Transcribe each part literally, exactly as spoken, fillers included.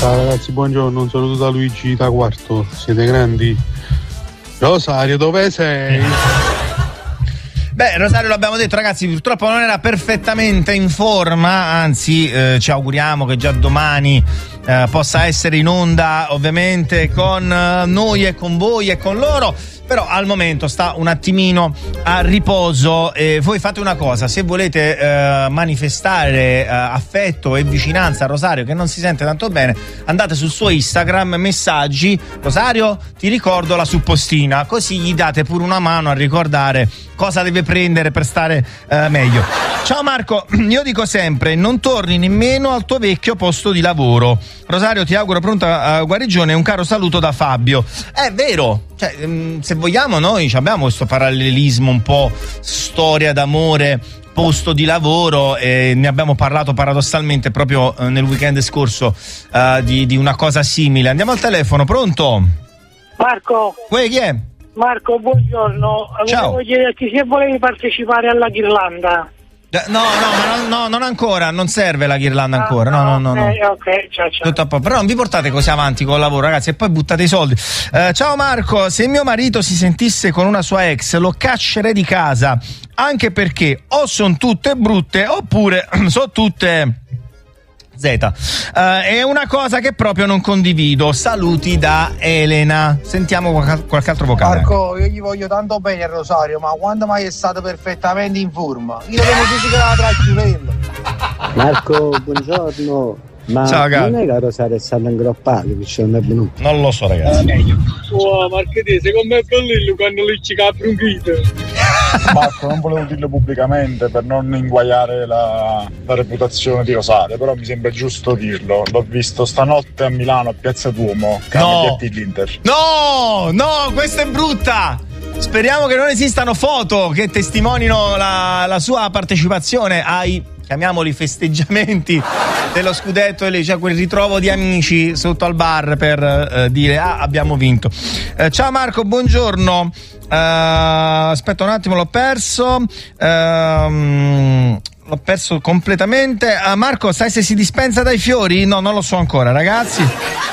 Ciao ragazzi, buongiorno, un saluto da Luigi da Quarto, siete grandi. Rosario, dove sei? Beh, Rosario, l'abbiamo detto, ragazzi, purtroppo non era perfettamente in forma, anzi eh, ci auguriamo che già domani eh, possa essere in onda, ovviamente con eh, noi e con voi e con loro. Però al momento sta un attimino a riposo. E voi fate una cosa: se volete eh, manifestare eh, affetto e vicinanza a Rosario, che non si sente tanto bene, andate sul suo Instagram, messaggi: Rosario, ti ricordo la suppostina, così gli date pure una mano a ricordare cosa deve prendere per stare eh, meglio. Ciao Marco, io dico sempre: non torni nemmeno al tuo vecchio posto di lavoro. Rosario, ti auguro pronta uh, guarigione e un caro saluto da Fabio. È vero, cioè, um, se vogliamo noi abbiamo questo parallelismo un po' storia d'amore, posto di lavoro, e ne abbiamo parlato paradossalmente proprio uh, nel weekend scorso uh, di, di una cosa simile. Andiamo al telefono, pronto? Marco. Uè, chi è? Marco, buongiorno. Ciao. Volevo chiederti se volevi partecipare alla ghirlanda. No, no, ma non, no, non ancora, non serve la ghirlanda ancora, no, no, no, no. Eh, ok, ciao, ciao. Tutto a posto. Però non vi portate così avanti col lavoro, ragazzi, e poi buttate i soldi. Eh, ciao Marco, se mio marito si sentisse con una sua ex lo caccerei di casa, anche perché o sono tutte brutte oppure sono tutte Z. Uh, è una cosa che proprio non condivido. Saluti da Elena. Sentiamo qualche, qualche altro vocale. Marco, io gli voglio tanto bene a Rosario, ma quando mai è stato perfettamente in forma? Io devo fisica tra il chiudello. Marco, buongiorno. Ma ciao, non è che Rosario è stato ingroppato che ci non è venuto? Non lo so, ragazzi. Oh, Marco, te, secondo me è bellino quando lui ci capra un grito. Marco, non volevo dirlo pubblicamente per non inguaiare la, la reputazione di Rosario, però mi sembra giusto dirlo. L'ho visto stanotte a Milano, a Piazza Duomo, che no. hanno piatti l'Inter. No, no, questa è brutta. Speriamo che non esistano foto che testimonino la, la sua partecipazione ai, chiamiamoli, festeggiamenti dello scudetto, e lì c'è quel ritrovo di amici sotto al bar per eh, dire ah, abbiamo vinto. Eh, ciao Marco, buongiorno. Uh, aspetta un attimo, l'ho perso. Uh, l'ho perso completamente. Uh, Marco, sai se si dispensa dai fiori? No, non lo so ancora, ragazzi.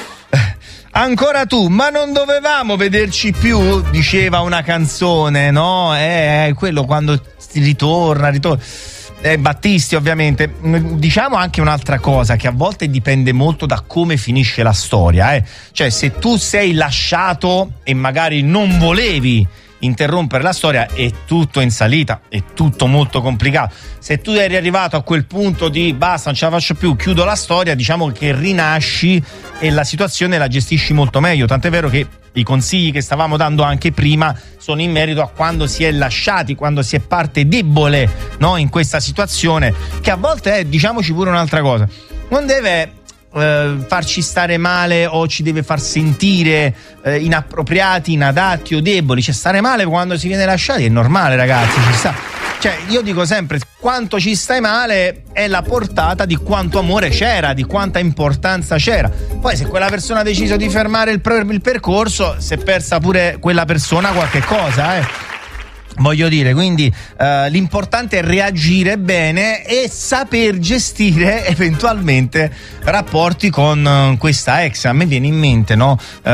Ancora tu, ma non dovevamo vederci più, diceva una canzone, no? È, è quello quando si ritorna, ritorna. Eh, Battisti, ovviamente. Diciamo anche un'altra cosa, che a volte dipende molto da come finisce la storia, eh. Cioè, se tu sei lasciato e magari non volevi interrompere la storia, è tutto in salita, è tutto molto complicato. Se tu eri arrivato a quel punto di basta, non ce la faccio più, chiudo la storia, diciamo che rinasci e la situazione la gestisci molto meglio. Tant'è vero che i consigli che stavamo dando anche prima sono in merito a quando si è lasciati, quando si è parte debole, no, in questa situazione, che a volte è, diciamoci pure un'altra cosa, non deve eh, farci stare male o ci deve far sentire eh, inappropriati, inadatti o deboli. Cioè, stare male quando si viene lasciati è normale, ragazzi, ci sta. Cioè, io dico sempre, quanto ci stai male è la portata di quanto amore c'era, di quanta importanza c'era. Poi se quella persona ha deciso di fermare il, per- il percorso, si è persa pure quella persona qualche cosa, eh. Voglio dire, quindi uh, l'importante è reagire bene e saper gestire eventualmente rapporti con uh, questa ex. A me viene in mente, no?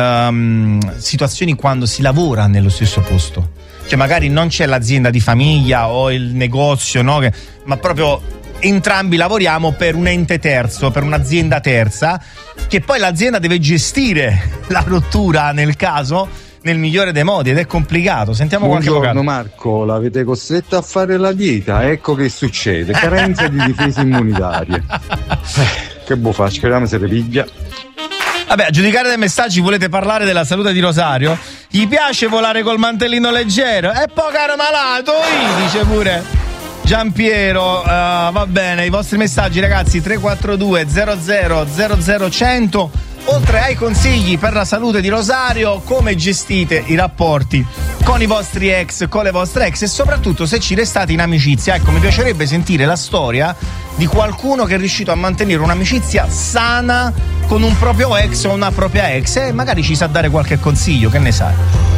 Um, situazioni quando si lavora nello stesso posto. Cioè magari non c'è l'azienda di famiglia o il negozio, no? Che, ma proprio entrambi lavoriamo per un ente terzo, per un'azienda terza, che poi l'azienda deve gestire la rottura nel caso, nel migliore dei modi, ed è complicato. Sentiamo qualche vocale. Buongiorno Marco, l'avete costretto a fare la dieta, ecco che succede, carenza di difese immunitarie. Eh, che buffà, speriamo se le piglia. Vabbè, a giudicare dai messaggi volete parlare della salute di Rosario? Gli piace volare col mantellino leggero? E poi caro malato, io, dice pure Giampiero. Uh, va bene, i vostri messaggi, ragazzi, tre quattro due zero zero zero zero cento. Oltre ai consigli per la salute di Rosario, come gestite i rapporti con i vostri ex, con le vostre ex, e soprattutto se ci restate in amicizia. Ecco, mi piacerebbe sentire la storia di qualcuno che è riuscito a mantenere un'amicizia sana con un proprio ex o una propria ex, e magari ci sa dare qualche consiglio, che ne sai?